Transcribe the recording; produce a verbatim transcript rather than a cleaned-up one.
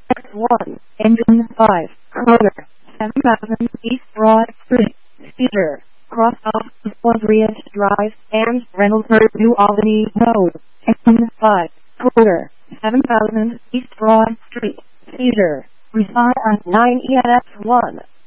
X one, Engine five, Kroger, seven thousand East Broad Street, Cedar, Cross off Quadriant Drive, and Reynoldsburg, New Albany Road, Engine five, Kroger, seven thousand East Broad Street, Cedar, reside on nine E N X one.